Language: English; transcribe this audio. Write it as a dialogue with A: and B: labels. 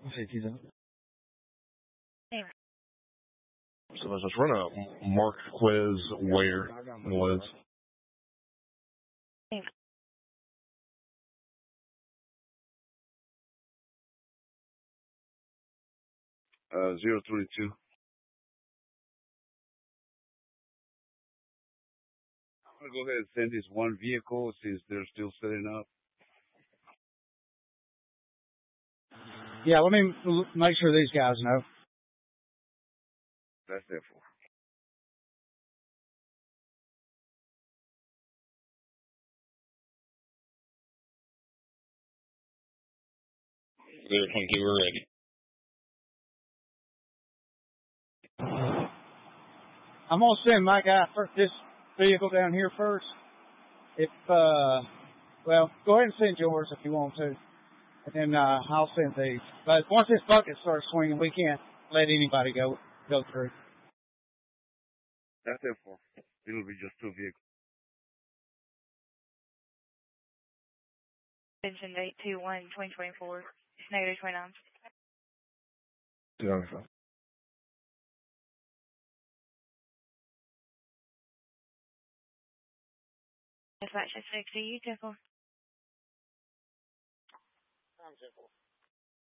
A: 50.
B: So let's run a Marquez Ware was. 022. I'm gonna go ahead and send this one vehicle since they're still setting up.
A: Yeah, let me make sure these guys know.
B: That's it for.
C: Clear 22, we're ready.
A: I'm going to send my guy for this vehicle down here first. Well, go ahead and send yours if you want to. And then I'll send these. But once this bucket starts swinging, we can't let anybody go through.
B: That's it for. It'll be just 2 vehicles.
D: Extension 821 2024. Negative 29.
B: Yeah.
D: Dispatch 60, you 10-4.